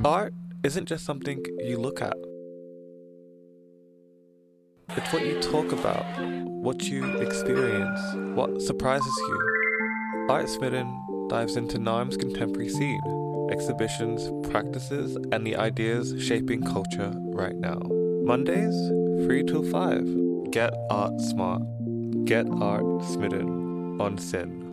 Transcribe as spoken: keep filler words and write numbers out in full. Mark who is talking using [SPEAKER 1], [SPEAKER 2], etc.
[SPEAKER 1] Art isn't just something you look at. It's what you talk about, what you experience, what surprises you. Art Smitten dives into Naarm's contemporary scene, exhibitions, practices, and the ideas shaping culture right now. Mondays, three till five. Get art smart. Get art smitten on Sin.